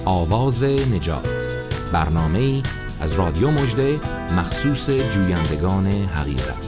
آواز نجات، برنامه‌ای از رادیو مژده مخصوص جویندگان حقیقت.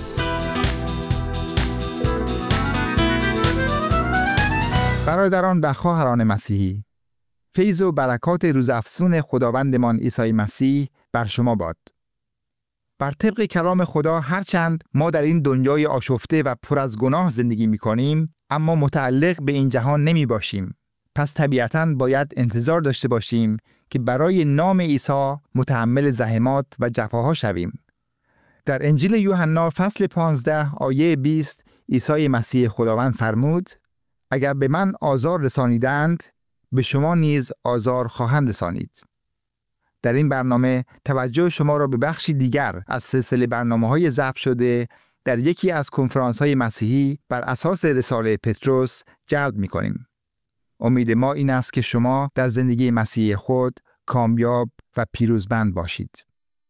برادران و خواهران مسیحی، فیض و برکات روزافزون خداوندمان عیسی مسیح بر شما باد. بر طبق کلام خدا، هرچند ما در این دنیای آشفته و پر از گناه زندگی می‌کنیم، اما متعلق به این جهان نمی باشیم. پس طبیعتاً باید انتظار داشته باشیم که برای نام عیسی متحمل زحمات و جفاها شویم. در انجیل یوحنا فصل 15 آیه 20 عیسی مسیح خداوند فرمود: اگر به من آزار رسانیدند، به شما نیز آزار خواهند رسانید. در این برنامه توجه شما را به بخشی دیگر از سلسله برنامه‌های ضبط شده در یکی از کنفرانس‌های مسیحی بر اساس رساله پطرس جلب می‌کنیم. امید ما این است که شما در زندگی مسیحی خود کامیاب و پیروزمند باشید.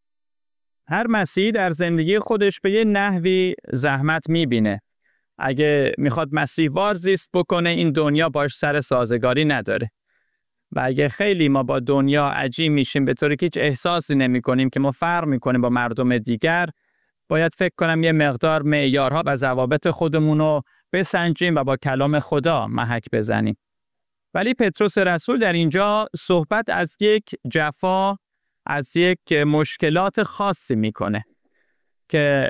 هر مسیحی در زندگی خودش به یه نحوی زحمت می‌بینه. اگه میخواد مسیحوار زیست بکنه، این دنیا باش سر سازگاری نداره. و اگه خیلی ما با دنیا عجیم میشیم به طوری که هیچ احساسی نمی کنیم که ما فرق میکنیم با مردم دیگر، باید فکر کنم یه مقدار معیارها و ضوابط خودمون رو بسنجیم و با کلام خدا محک بزنیم. ولی پطرس رسول در اینجا صحبت از یک جفا، از یک مشکلات خاصی میکنه که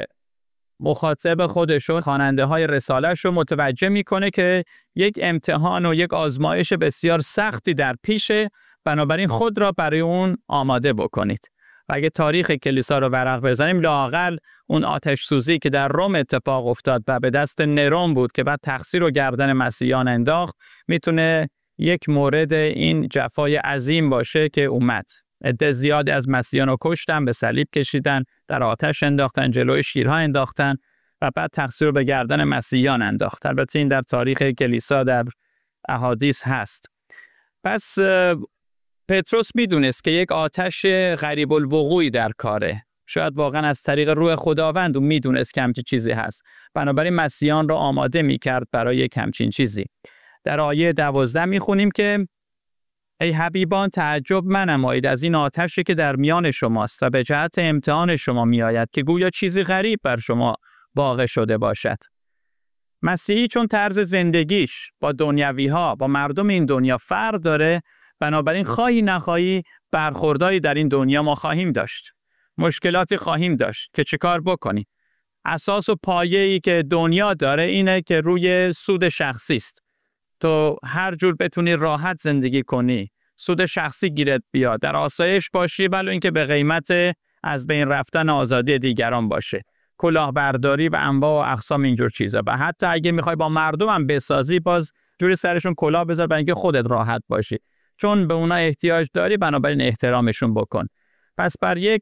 مخاطب خودشون، خواننده های رساله‌اش رو متوجه میکنه که یک امتحان و یک آزمایش بسیار سختی در پیشه، بنابراین خود را برای اون آماده بکنید. و اگه تاریخ کلیسا رو ورق بزنیم، لااقل اون آتش سوزی که در روم اتفاق افتاد و به دست نرون بود که بعد تقصیر و گردن مسیحیان انداخت، میتونه یک مورد این جفای عظیم باشه که اومد. عده زیادی از مسیحیان رو کشتن، به صلیب کشیدن، در آتش انداختن، جلوی شیرها انداختن و بعد تقصیر رو به گردن مسیحیان انداخت. البته این در تاریخ کلیسا در احادیث هست. پس پطرس میدونست که یک آتش غریب الوقوعی در کاره. شاید واقعا از طریق روح خداوند میدونست که همچین چیزی هست. بنابراین مسیحیان رو آماده میکرد برای یک همچین چیزی. در آیه 12 میخونیم که ای حبیبان، تعجب منمایید از این آتشی که در میان شماست و به جهت امتحان شما میآید که گویا چیزی غریب بر شما واقع شده باشد. مسیحی چون طرز زندگیش با دنیوی ها، با مردم این دنیا فرق داره، بنابراین خواهی نخواهی برخوردایی در این دنیا ما خواهیم داشت. مشکلاتی خواهیم داشت که چه کار بکنیم. اساس و پایه‌ای که دنیا داره اینه که روی سود شخصی است. تو هر جور بتونی راحت زندگی کنی، سود شخصی گیرت بیاد، در آسایش باشی، ولی اینکه به قیمت از بین رفتن آزادی دیگران باشه. کلاهبرداری و انواع و اقسام اینجور چیزا. و حتی اگه میخوای با مردم هم بسازی، باز جوری سرشون کلاه بذار برای اینکه خودت راحت باشی. چون به اونا احتیاج داری، بنابراین احترامشون بکن. پس بر یک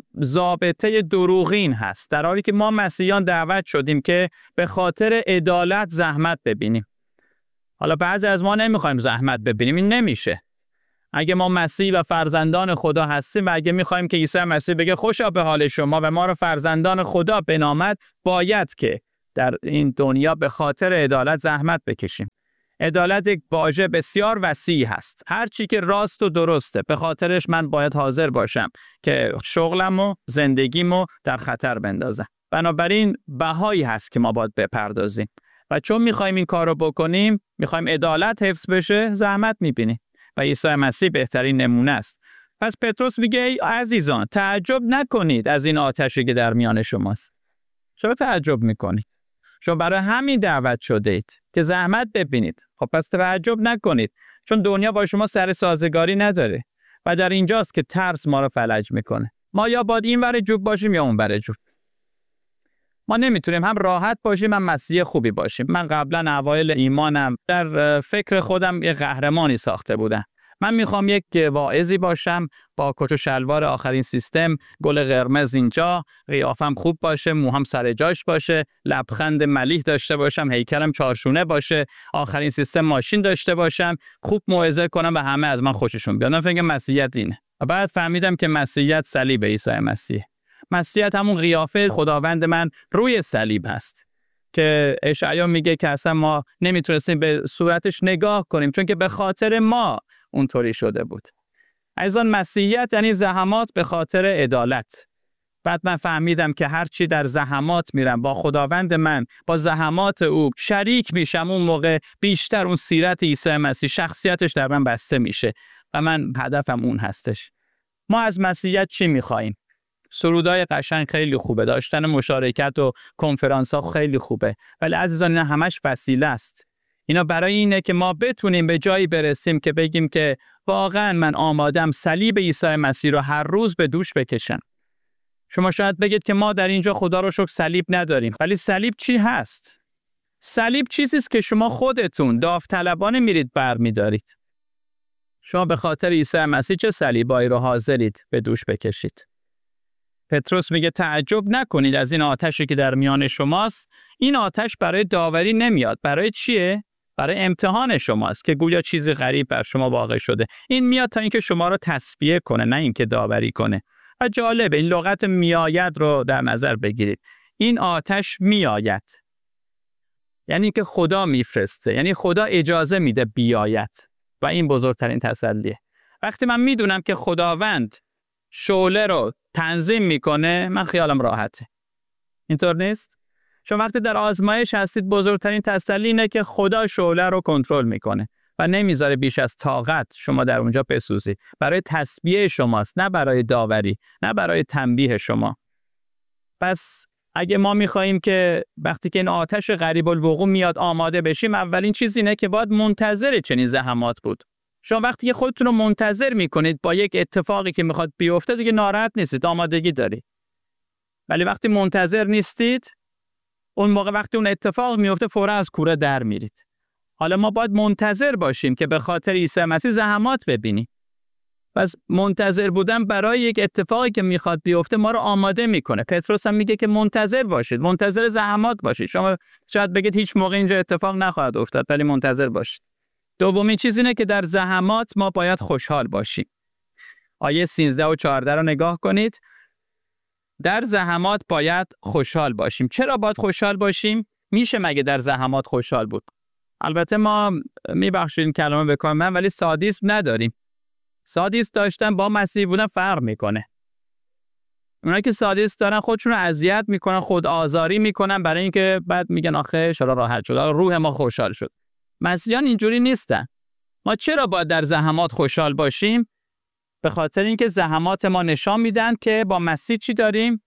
ضابطه دروغین هست، در حالی که ما مسیحیان دعوت شدیم که به خاطر عدالت زحمت ببینیم. حالا بعضی از ما نمیخوایم زحمت ببینیم، این نمیشه. اگه ما مسیح و فرزندان خدا هستیم و اگه میخوایم که عیسی مسیح بگه خوشا به حال شما و ما رو فرزندان خدا بنامد، باید که در این دنیا به خاطر عدالت زحمت بکشیم. عدالت یک واژه بسیار وسیع هست. هر چی که راست و درسته، به خاطرش من باید حاضر باشم که شغلم و زندگیمو در خطر بندازم. بنابراین بهایی هست که ما باید بپردازیم. و چون میخوایم این کار رو بکنیم، میخوایم عدالت حفظ بشه، زحمت میبینیم. و عیسی مسیح بهترین نمونه است. پس پطرس میگه ای عزیزان، تعجب نکنید از این آتشی که در میان شماست. چرا تعجب میکنید؟ شما برای همین دعوت شده اید که زحمت ببینید. خب پس تعجب نکنید، چون دنیا با شما سر سازگاری نداره. و در اینجاست که ترس ما رو فلج میکنه. ما یا باید این ور جوب باشیم یا اون ور جوب. ما نمیتونیم هم راحت باشیم هم مسیح خوبی باشیم. من قبلا اوایل ایمانم در فکر خودم یه قهرمانی ساخته بودم. من میخوام یک واعظی باشم با کت و شلوار آخرین سیستم، گل قرمز اینجا، قیافم خوب باشه، موهام سر جاش باشه، لبخند ملیح داشته باشم، هیکلم چارشونه باشه، آخرین سیستم ماشین داشته باشم، خوب موعظه کنم و همه از من خوششون بیاد. من فکر مسیحیت اینه. و بعد فهمیدم که مسیحیت صلیب عیسی مسیح. مسیحیت همون قیافه خداوند من روی صلیب هست که اشعیا میگه که اصلا ما نمیتونستیم به صورتش نگاه کنیم، چون که به خاطر ما اونطوری شده بود. عزیزان مسیحیت یعنی زحمات به خاطر عدالت. بعد من فهمیدم که هرچی در زحمات میرم با خداوند من، با زحمات او شریک میشم، اون موقع بیشتر اون سیرت عیسی مسیح، شخصیتش در من بسته میشه و من هدفم اون هستش. ما از مسیحیت چی میخواییم؟ سرودای قشنگ خیلی خوبه، داشتن مشارکت و کنفرانس ها خیلی خوبه، ولی عزیزان اینا همش وسیله است. اینا برای اینه که ما بتونیم به جایی برسیم که بگیم که واقعا من آمادم صلیب عیسی مسیح رو هر روز به دوش بکشم. شما شاید بگید که ما در اینجا خدا رو شکر صلیب نداریم، ولی صلیب چی هست؟ صلیب چیزی است که شما خودتون داوطلبانه میرید برمی‌دارید. شما به خاطر عیسی مسیح چه صلیبایی رو حاضرید به دوش بکشید؟ پتروس میگه تعجب نکنید از این آتشی که در میان شماست. این آتش برای داوری نمیاد. برای چیه؟ برای امتحان شماست که گویا چیزی غریب بر شما واقع شده. این میاد تا اینکه شما رو تصفیه کنه، نه اینکه داوری کنه. و جالبه این لغت میآید رو در نظر بگیرید. این آتش میآید یعنی که خدا میفرسته، یعنی خدا اجازه میده بیاید و این بزرگترین تسلیه. وقتی من میدونم که خداوند شعله رو تنظیم میکنه، من خیالم راحته. اینطور نیست؟ چون وقتی در آزمایش هستید بزرگترین تسلی اینه که خدا شعله رو کنترل میکنه و نمیذاره بیش از طاقت شما در اونجا بسوزید. برای تسبیح شماست، نه برای داوری، نه برای تنبیه شما. پس اگه ما میخواییم که وقتی که این آتش غریب الوقوع میاد آماده بشیم، اولین چیز اینه که باید منتظر چنین زحمات بود. شما وقتی که خودتون رو منتظر میکنید با یک اتفاقی که میخواد بیفته، دیگه ناراحت نیستید، آمادگی دارید. ولی وقتی منتظر نیستید، اون موقع وقتی اون اتفاق میفته فورا از کوره در میرید. حالا ما باید منتظر باشیم که به خاطر عیسی مسیح زحمات ببینیم. پس منتظر بودن برای یک اتفاقی که میخواد بیفته ما رو آماده میکنه. پتروس هم میگه که منتظر باشید، منتظر زحمات باشید. شما شاید بگید هیچ موقع اینجا اتفاق نخواهد افتاد، ولی منتظر باشید. دومین چیز اینه که در زحمات ما باید خوشحال باشیم. آیه 13 و 14 رو نگاه کنید. در زحمات باید خوشحال باشیم. چرا باید خوشحال باشیم؟ میشه مگه در زحمات خوشحال بود؟ البته ما میبخشید کلمه به کار من، ولی سادیسم نداریم. سادیسم داشتن با مسیحی بودن فرق میکنه. اونایی که سادیسم دارن خودشون رو اذیت میکنن، خود آزاری میکنن برای اینکه بعد میگن آخه چرا راحت شد، روح ما خوشحال شد. مسیحیان اینجوری نیستن. ما چرا باید در زحمات خوشحال باشیم؟ به خاطر اینکه زحمات ما نشان میدن که با مسیح چی داریم؟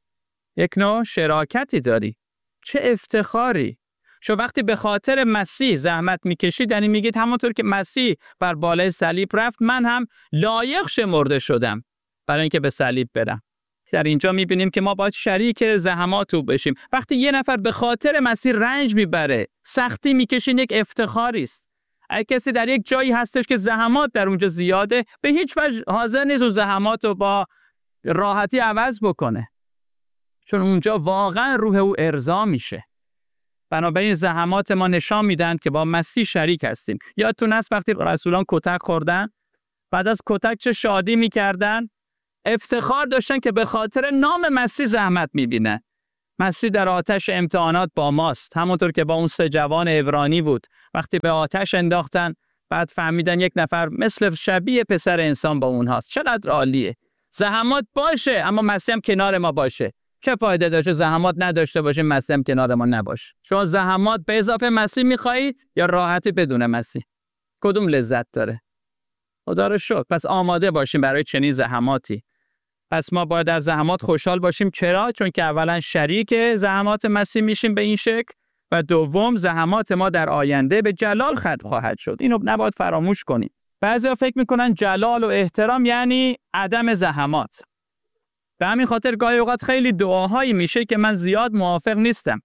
یک نوع شراکتی داری. چه افتخاری! شو وقتی به خاطر مسیح زحمت میکشید، یعنی میگید همونطور که مسیح بر بالای صلیب رفت، من هم لایق شمرده شدم برای اینکه به صلیب برم. در اینجا میبینیم که ما باید شریک زحمات او بشیم. وقتی یه نفر به خاطر مسیح رنج میبره، سختی میکشه، یک افتخاری است. اگه کسی در یک جایی هستش که زحمات در اونجا زیاده، به هیچ وجه حاضر نیست اون زحمات رو با راحتی عوض بکنه، چون اونجا واقعا روح او ارضا میشه. بنابراین زحمات ما نشان میدن که با مسیح شریک هستیم. یادتون هست وقتی رسولان کتک خوردن، بعد از کتک چه شادی میکردن؟ افتخار داشتن که به خاطر نام مسیح زحمت میبینن. مسیح در آتش امتحانات با ماست، همونطور که با اون 3 جوان عبرانی بود. وقتی به آتش انداختن، بعد فهمیدن یک نفر مثل شبیه پسر انسان با اونهاست. چقدر عالیه! زحمات باشه اما مسیح هم کنار ما باشه. چه فایده داشته زحمات نداشته باشه، مسیح هم کنار ما نباشه؟ شما زحمات به اضافه مسیح میخواهید یا راحتی بدون مسیح؟ کدوم لذت داره؟ خدا رو شکر. پس آماده باشیم برای چنین زحماتی. پس ما باید در زحمات خوشحال باشیم. چرا؟ چون که اولا شریک زحمات مسیح میشیم به این شکل، و دوم زحمات ما در آینده به جلال ختم خواهد شد. اینو نباید فراموش کنیم. بعضیا فکر میکنن جلال و احترام یعنی عدم زحمات. به همین خاطر گاهی اوقات خیلی دعاهایی میشه که من زیاد موافق نیستم.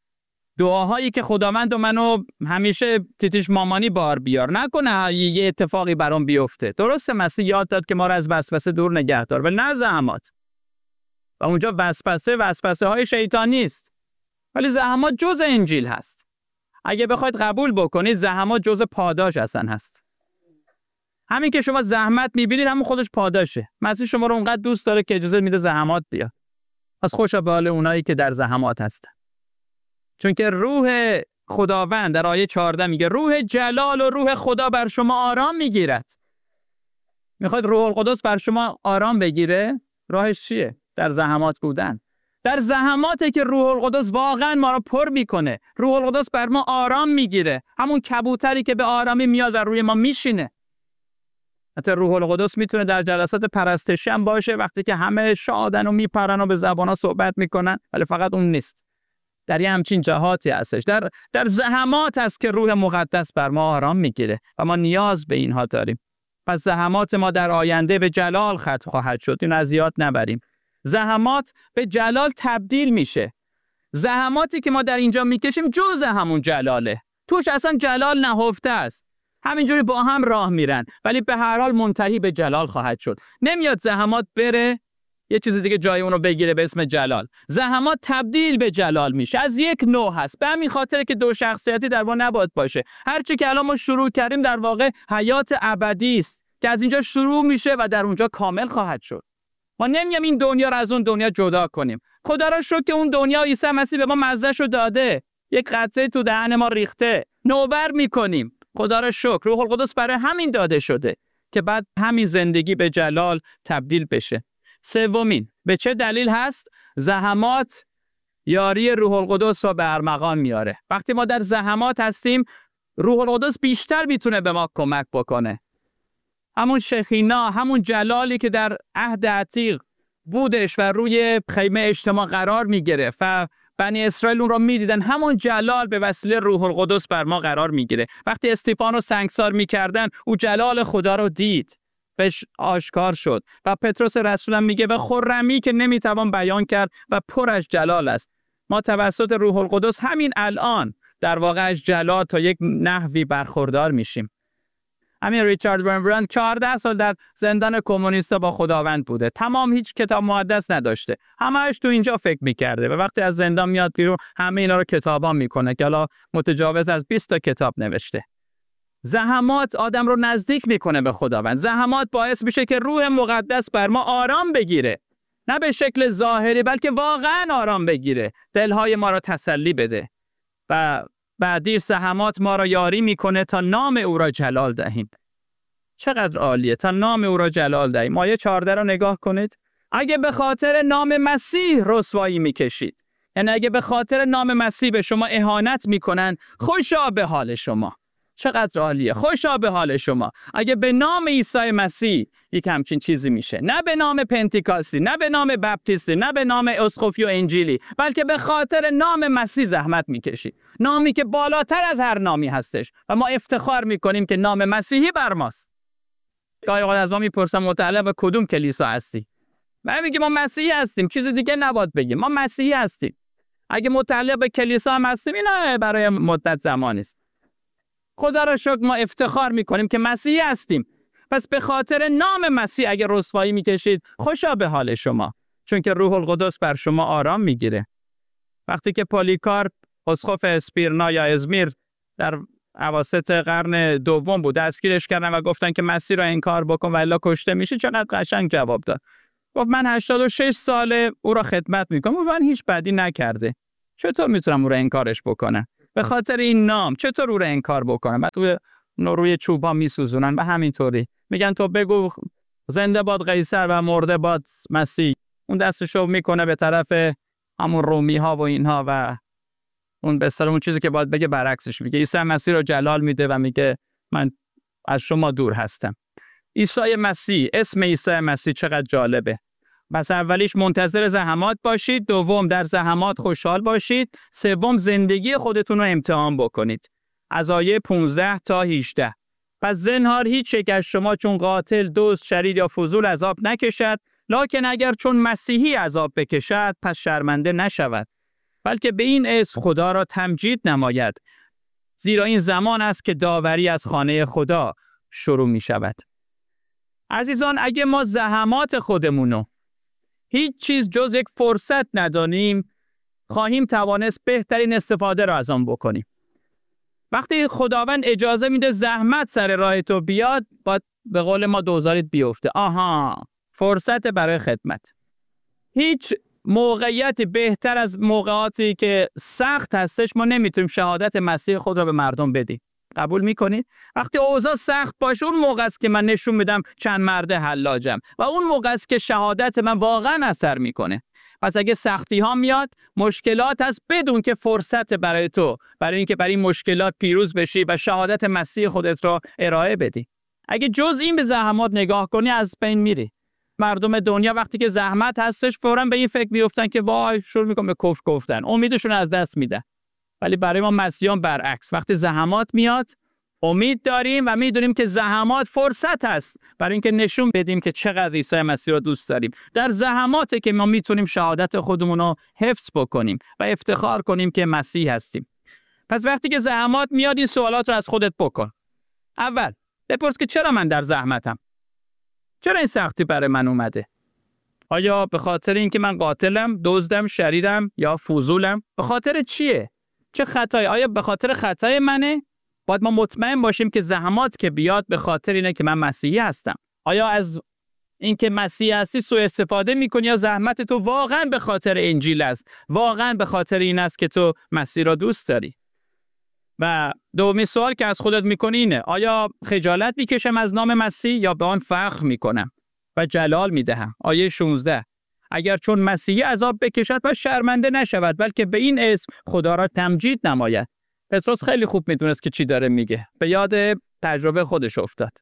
دعاهایی که خداوند و منو همیشه تیتیش مامانی بار بیار نکنه یه اتفاقی برام بیفته. درسته مسیح یاد داد که ما رو از وسوسه دور نگه دار، ولی نه زحمات. و اونجا وسوسه های شیطانی است. ولی زحمات جزء انجیل هست. اگه بخواید قبول بکنید زحمات جزء پاداش اصلا هست. همین که شما زحمت میبینید همون خودش پاداشه. مسیح شما رو اونقدر دوست داره که اجازه میده زحمات بیاد. پس خوشا به حال اونایی که در زحمات هستن. چون که روح خداوند در آیه 14 میگه روح جلال و روح خدا بر شما آرام میگیرد. میخواد روح القدس بر شما آرام بگیره؟ راهش چیه؟ در زحمات بودن. در زحماته که روح القدس واقعا ما رو پر میکنه. روح القدس بر ما آرام میگیره. همون کبوتری که به آرامی میاد و روی ما میشینه. حتی روح القدس میتونه در جلسات پرستشی هم باشه، وقتی که همه شادن و میپرن و به زبانا صحبت میکنن، ولی فقط اون نیست. در یه همچین جهاتی هستش. در زحمات هست که روح مقدس بر ما آرام میگیره و ما نیاز به اینها داریم. پس زحمات ما در آینده به جلال ختم خواهد شد. این از یاد نبریم. زحمات به جلال تبدیل میشه. زحماتی که ما در اینجا میکشیم جزء همون جلاله. توش اصلا جلال نهفته است. همینجوری با هم راه میرن، ولی به هر حال منتهی به جلال خواهد شد. نمیاد زحمات بره یه چیز دیگه جای اون رو بگیره به اسم جلال. زحمات تبدیل به جلال میشه. از یک نوع هست. به همین خاطر که دو شخصیتی در ما نباید باشه. هر چی که الان ما شروع کردیم در واقع حیات ابدی است که از اینجا شروع میشه و در اونجا کامل خواهد شد. ما نمیگم این دنیا رو از اون دنیا جدا کنیم. خدا را شکر که اون دنیا عیسی مسیح به ما مزه‌شو داده. یک قطره تو دهن ما ریخته. نوبر میکنیم. خدا را شکر. روح القدس برای همین داده شده که بعد همین زندگی به جلال تبدیل بشه. سومین، به چه دلیل هست؟ زحمات یاری روح القدس رو به ارمغان میاره. وقتی ما در زحمات هستیم، روح القدس بیشتر میتونه به ما کمک بکنه. همون شخینا، همون جلالی که در عهد عتیق بودش و روی خیمه اجتماع قرار میگرفت و بنی اسرائیل اون رو میدیدن، همون جلال به وسیله روح القدس بر ما قرار میگیره. وقتی استیفان رو سنگسار میکردن، او جلال خدا رو دید، بهش آشکار شد و پتروس رسول هم میگه به خرمی که نمیتوان بیان کرد و پر از جلال است. ما توسط روح القدس همین الان در واقع از جلال تا یک نحوی برخوردار میشیم. همین ریچارد ورنبراند 14 سال در زندان کمونیستا با خداوند بوده. تمام هیچ کتاب مقدس نداشته. همه‌اش تو اینجا فکر می‌کرده و وقتی از زندان میاد بیرون همه اینا رو کتابا میکنه که حالا متجاوز از 20 تا کتاب نوشته. زحمات آدم رو نزدیک میکنه به خداوند. زحمات باعث میشه که روح مقدس بر ما آرام بگیره. نه به شکل ظاهری بلکه واقعا آرام بگیره. دلهای ما رو تسلی بده. و بعدی زحمات ما را یاری میکنه تا نام او را جلال دهیم. چقدر عالیه، تا نام او را جلال دهیم. آیه 14 را نگاه کنید. اگه به خاطر نام مسیح رسوایی میکشید، یعنی اگه به خاطر نام مسیح به شما اهانت میکنن، خوشا به حال شما. چقدر عالیه، خوشا به حال شما. اگه به نام عیسی مسیح یک همچین چیزی میشه، نه به نام پنتیکاستی، نه به نام بپتیستی، نه به نام اسقفی و انجیلی، بلکه به خاطر نام مسیح زحمت میکشی، نامی که بالاتر از هر نامی هستش و ما افتخار میکنیم که نام مسیحی بر ماست. گاهی اوقات از ما میپرسن متعلق به کدوم کلیسا هستی؟ من میگم ما مسیحی هستیم، چیز دیگه نباید بگیم، ما مسیحی هستیم. اگه متعلق به کلیسا هم هستیم، اینا برای مدت زمانی است. خدا را شکر ما افتخار میکنیم که مسیحی هستیم. پس به خاطر نام مسیح اگه رسوایی میکشید، خوشا به حال شما، چون که روح القدس بر شما آرام میگیره. وقتی که پولیکارپ اسقف اسپیرنا یا ازمیر در اواسط قرن دوم بود، دستگیرش کردن و گفتن که مسیح را انکار بکن و الا کشته میشه، چقدر قشنگ جواب داد. گفت من 86 ساله او را خدمت میکنم و من هیچ بدی نکرده، چطور میتونم او را انکارش بکنم؟ به خاطر این نام چطور او را انکار بکنم؟ بعد روی چوبا میسوزونن و همینطوری میگن تو بگو زنده باد قیصر و مرده باد مسیح. اون دستشو میکنه به طرف همون رومی ها و اینها و اون به اصطلاح اون چیزی که باید بگه برعکسش میگه. عیسی مسیح رو جلال میده و میگه من از شما دور هستم. عیسی مسیح، اسم عیسی مسیح چقدر جالبه. پس اولیش منتظر زحمات باشید، دوم در زحمات خوشحال باشید، سوم زندگی خودتون رو امتحان بکنید. از آیه 15 تا 18. پس زنهار هیچ یک از شما چون قاتل، دزد، شرید یا فضول عذاب نکشد، لکن اگر چون مسیحی عذاب بکشد پس شرمنده نشود، بلکه به این اسم خدا را تمجید نماید، زیرا این زمان است که داوری از خانه خدا شروع می شود. عزیزان، اگه ما زحمات خودمونو هیچ چیز جز یک فرصت ندانیم، خواهیم توانست بهترین استفاده را از آن بکنیم. وقتی خداوند اجازه میده زحمت سر راه تو بیاد، باید به قول ما دوزاریت بیفته. آها، فرصت برای خدمت. هیچ موقعیت بهتر از موقعاتی که سخت هستش ما نمیتونیم شهادت مسیح خود را به مردم بدیم. قبول میکنید؟ وقتی اوضاع سخت باشه اون موقع است که من نشون میدم چند مرد حلاجم و اون موقع است که شهادت من واقعا اثر میکنه. پس اگه سختی ها میاد، مشکلات هست، بدون که فرصت برای تو برای اینکه برای این مشکلات پیروز بشی و شهادت مسیح خودت رو ارائه بدی. اگه جز این به زحمات نگاه کنی از بین میری. مردم دنیا وقتی که زحمت هستش فوراً به این فکر میافتن که وای شروع میکنن به کفر گفتن، امیدشون از دست میدن. ولی برای ما مسیحیان برعکس، وقتی زحمات میاد امید داریم و میدونیم که زحمات فرصت است برای اینکه نشون بدیم که چقدر عیسی مسیح رو دوست داریم. در زحماته که ما میتونیم شهادت خودمون رو حفظ بکنیم و افتخار کنیم که مسیح هستیم. پس وقتی که زحمات میاد این سوالات رو از خودت بکن. اول بپرس که چرا من در زحمتم؟ چرا این سختی برای من اومده؟ آیا به خاطر اینکه من قاتلم، دزدم، شریرم یا فضولم؟ به خاطر چیه؟ چه خطایی؟ آیا به خاطر خطای منه؟ باید ما مطمئن باشیم که زحمات که بیاد به خاطر اینه که من مسیحی هستم. آیا از اینکه مسیحی هستی سوء استفاده میکنی یا زحمت تو واقعا به خاطر انجیل است؟ واقعا به خاطر این است که تو مسیح را دوست داری؟ و دومین سوال که از خودت میکنی اینه: آیا خجالت میکشم از نام مسیح یا به آن فخر میکنم و جلال میدهم؟ آیه 16: اگر چون مسیحی عذاب بکشد و شرمنده نشود بلکه به این اسم خدا را تمجید نماید. پتروس خیلی خوب میدونست که چی داره میگه. به یاد تجربه خودش افتاد.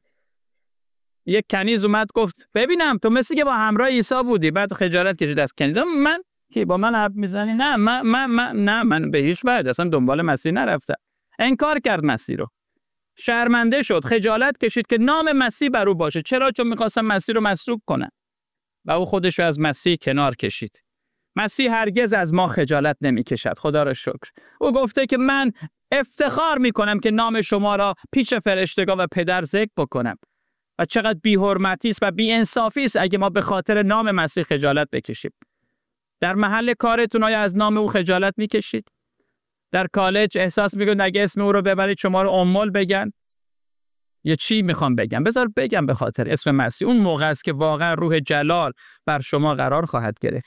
یک کنیز اومد گفت ببینم تو مثل که با همراه عیسی بودی. بعد خجالت کشید از کنیز. من کی با من حرف میزنی؟ نه من به هیچ وجه اصلا دنبال مسیح نرفتم. انکار کرد مسیح رو. شرمنده شد، خجالت کشید که نام مسیح بر او باشه. چرا؟ چون می‌خواستن مسیح رو مصلوب کنن. و او خودش رو از مسیح کنار کشید. مسیح هرگز از ما خجالت نمی‌کشد. خدا را شکر. او گفته که من افتخار می‌کنم که نام شما را پیش فرشتگان و پدر ذکر بکنم. و چقدر بی‌حرمتی است و بی‌انصافی است اگه ما به خاطر نام مسیح خجالت بکشیم. در محل کارتون آیا از نام او خجالت می‌کشید؟ در کالج احساس می‌کنید اگه اسم او رو ببرید شما رو امول بگن؟ یا چی میخوام بگم؟ بذار بگم به خاطر اسم مسیح. اون موقع است که واقعا روح جلال بر شما قرار خواهد گرفت.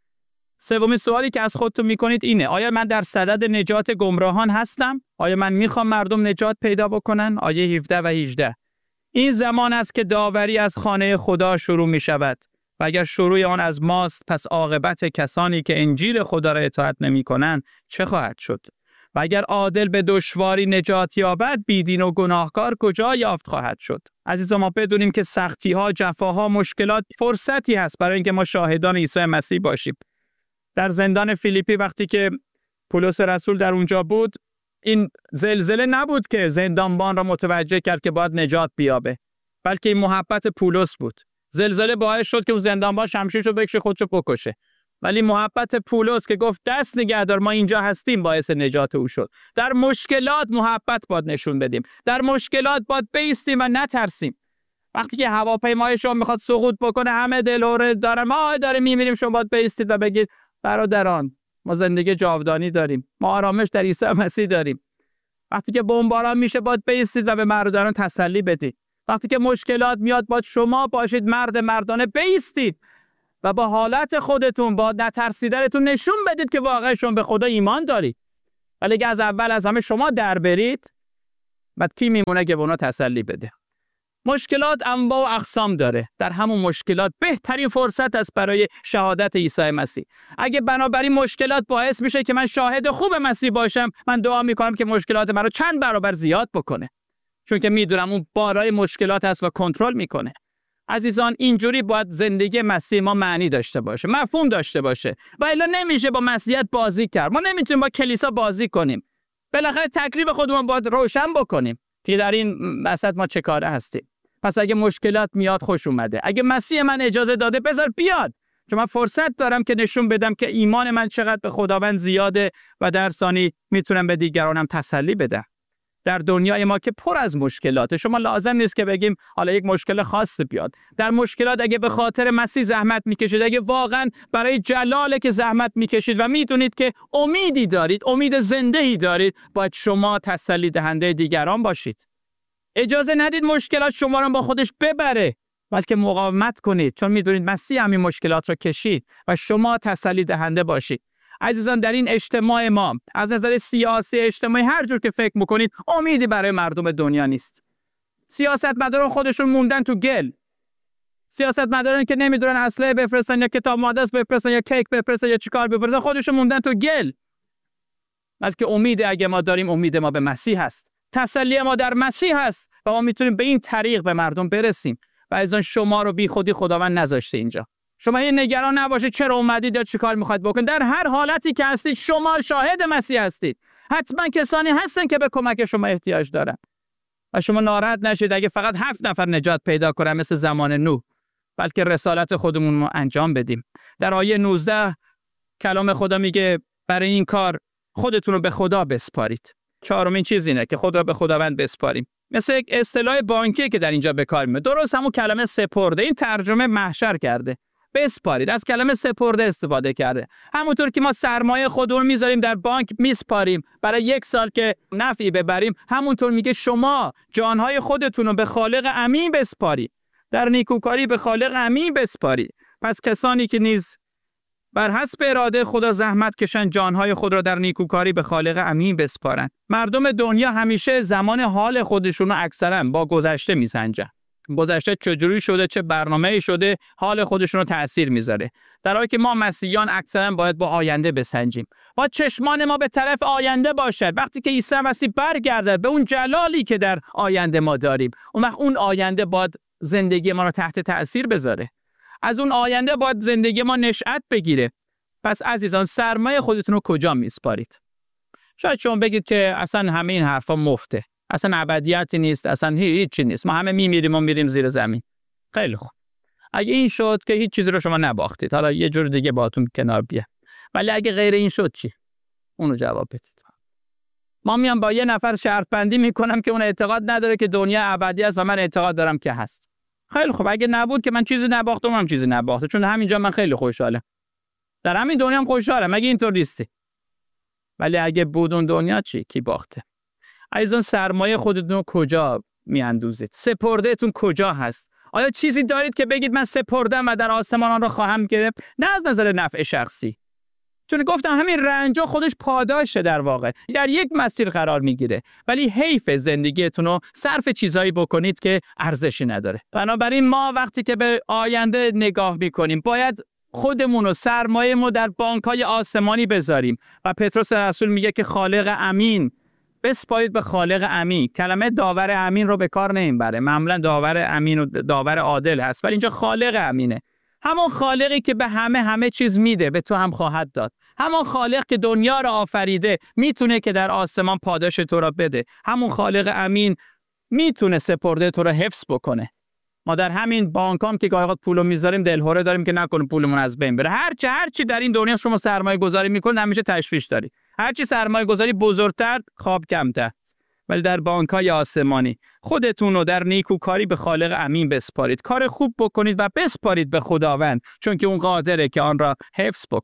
سومین سوالی که از خودتون میکنید اینه: آیا من در صدد نجات گمراهان هستم؟ آیا من میخوام مردم نجات پیدا بکنن؟ آیه 17 و 18: این زمان است که داوری از خانه خدا شروع میشود و اگر شروع آن از ماست پس عاقبت کسانی که انجیل خدا را اطاعت نمیکنن چه خواهد شد؟ و اگر عادل به دشواری نجات یابد بیدین و گناهکار کجا یافت خواهد شد؟ عزیزان ما بدونیم که سختی‌ها، جفاها، مشکلات فرصتی هست برای اینکه ما شاهدان عیسی مسیح باشیم. در زندان فیلیپی وقتی که پولس رسول در اونجا بود، این زلزله نبود که زندانبان را متوجه کرد که باید نجات بیابه، بلکه این محبت پولس بود. زلزله باعث شد که اون زندانبان شمشیرشو بکشه خودشو بکشه. ولی محبت پولس که گفت دست نگه دار ما اینجا هستیم باعث نجات او شد. در مشکلات محبت باید نشون بدیم. در مشکلات باید بایستیم و نترسیم. وقتی که هواپیمای شما میخواد سقوط بکنه همه دلهره دارن ما داره میمیریم، شما باید بایستید و بگید برادران ما زندگی جاودانی داریم. ما آرامش در عیسی مسیح داریم. وقتی که بمباران میشه باید بایستید و به برادران تسلی بدید. وقتی که مشکلات میاد باید شما باشید مرد مردانه بایستید و با حالت خودتون با نترسیدنتون نشون بدید که واقعا شما به خدا ایمان دارید. ولی اگه از اول از همه شما در برید بعد کی میمونه که به اونا تسلی بده؟ مشکلات انواع و اقسام داره. در همون مشکلات بهترین فرصت است برای شهادت عیسی مسیح. اگه بنابراین مشکلات باعث میشه که من شاهد خوب مسیح باشم، من دعا میکنم که مشکلات من رو چند برابر زیاد بکنه. چون که میدونم اون بارای مشکلات هست و کنترل میکنه. عزیزان اینجوری باید زندگی مسیح ما معنی داشته باشه، مفهوم داشته باشه. و الا نمیشه با مسیحیت بازی کرد. ما نمیتونیم با کلیسا بازی کنیم. بالاخره تکلیف خودمون باید روشن بکنیم که در این وسط ما چه کاره هستیم. پس اگه مشکلات میاد خوش اومده. اگه مسیح من اجازه داده بذار بیاد. چون من فرصت دارم که نشون بدم که ایمان من چقدر به خداوند زیاده و در ثانی میتونم به دیگرانم تسلی بدم. در دنیای ما که پر از مشکلاته، شما لازم نیست که بگیم حالا یک مشکل خاص بیاد. در مشکلات اگه به خاطر مسیح زحمت میکشید، اگه واقعا برای جلاله که زحمت میکشید و میدونید که امیدی دارید، امید زنده‌ای دارید، باید شما تسلی دهنده دیگران باشید. اجازه ندید مشکلات شما رو با خودش ببره، بلکه مقاومت کنید، چون میدونید مسیح همین مشکلات رو کشید و شما تسلی دهنده باشید. عزیزان در این اجتماع ما از نظر سیاسی اجتماعی هر جور که فکر میکنید امیدی برای مردم دنیا نیست. سیاستمداران خودشون موندن تو گل. سیاستمداران که نمیدونن اسلحه بفرستن یا کتاب مقدس بفرستن یا کیک بفرستن یا چیکار بفرستن خودشون موندن تو گل. بلکه امید اگه ما داریم امید ما به مسیح هست. تسلی ما در مسیح هست و ما میتونیم به این طریق به مردم برسیم. و عزیزان شما رو بی خودی خداوند نذاشته اینجا. شما این نگران نباشید چرا اومدید یا چیکار میخواید بکنید. در هر حالتی که هستید شما شاهد مسیح هستید. حتما کسانی هستن که به کمک شما احتیاج دارن. و شما ناراحت نشید اگه فقط 7 نفر نجات پیدا کنن مثل زمان نوح. بلکه رسالت خودمون رو انجام بدیم. در آیه 19 کلام خدا میگه برای این کار خودتون رو به خدا بسپارید. چهارمین چیز اینه که خود را به خداوند بسپاریم. مثل یک اصطلاح بانکی که در اینجا به کار میاد. درست همون کلمه سپرده این ترجمه محشر کرده. بسپارید از کلمه سپرده استفاده کرده. همونطور که ما سرمایه خودمون رو میذاریم در بانک میسپاریم برای 1 سال که نفعی ببریم، همونطور میگه شما جانهای خودتون رو به خالق امین بسپارید. در نیکوکاری به خالق امین بسپارید. پس کسانی که نیز بر حسب اراده خدا زحمت کشن جانهای خود را در نیکوکاری به خالق امین بسپارن. مردم دنیا همیشه زمان حال خودشون رو اکثرا با گذشته میسنجن. گذشته چجوری شده، چه برنامه‌ای شده، حال خودشون رو تأثیر میذاره. در حالی که ما مسیحیان اکثرا باید با آینده بسنجیم. با چشمان ما به طرف آینده باشد. وقتی که عیسی مسیح برگرده به اون جلالی که در آینده ما داریم، اون آینده باید زندگی ما رو تحت تأثیر بذاره. از اون آینده باید زندگی ما نشأت بگیره. پس عزیزان سرمایه خودتون رو کجا میسپارید؟ شاید شما بگید که اصلا همه این حرفا مفته. اصلا ابدیتی نیست، اصلا هیچی نیست. ما همه میمیریم و میریم زیر زمین. خیلی خوب. اگه این شد که هیچ چیزی رو شما نباختید. حالا یه جور دیگه باهاتون کنار بیه. ولی اگه غیر این شد چی؟ اونو جواب بدید. ما میام با یه نفر شرط بندی میکنم که اون اعتقاد نداره که دنیا ابدی است و من اعتقاد دارم که هست. خیلی خوب اگه نبود که من چیزی نباختم هم چیزی نباخته، چون همینجا من خیلی خوشحالم. در همین دنیا هم خوشحالم اگه اینطور نیستی. ولی اگه بود اون دنیا چی؟ کی باخته؟ عزیزان سرمایه خودتون رو کجا میاندوزید؟ سپردهتون کجا هست؟ آیا چیزی دارید که بگید من سپردم و در آسمانان رو خواهم گرفت؟ نه از نظر نفع شخصی. چون گفتم همین رنجا خودش پاداشه در واقع. در یک مسیر قرار میگیره. ولی حیف زندگیتون رو صرف چیزایی بکنید که ارزشی نداره. بنابراین ما وقتی که به آینده نگاه میکنیم باید خودمون رو سرمایه‌مون در بانک‌های آسمانی بذاریم. و پتروس رسول میگه که خالق امین بسپارید به خالق امین. کلمه داور امین رو به کار نمیبره. معمولا داور امین و داور عادل هست. ولی اینجا خالق امینه. همون خالقی که به همه چیز میده به تو هم خواهد داد. همون خالق که دنیا را آفریده میتونه که در آسمان پاداش تو را بده. همون خالق امین میتونه سپرده تو را حفظ بکنه. ما در همین بانکام که گاهی پولو میذاریم دلهوره داریم که نکنه پولمون از بین بره. هرچی در این دنیا شما سرمایه گذاری میکنید همیشه تشویش داری. هرچی سرمایه گذاری بزرگتر خواب کمتر. ولی در بانک‌های آسمانی خودتون رو در نیکوکاری به خالق امین بسپارید. کار خوب بکنید و بسپارید به خداوند، چون که اون قادره که آن را حفظ بکنه.